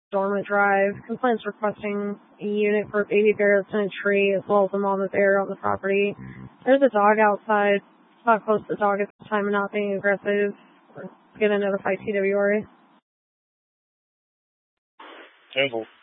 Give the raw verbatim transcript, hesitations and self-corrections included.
Dormant Drive. Complaints requesting a unit for a baby bear that's in a tree as well as a mama bear on the property. There's a dog outside. It's not close to the dog at the time and not being aggressive. We're going to notify T W R A. Cancel.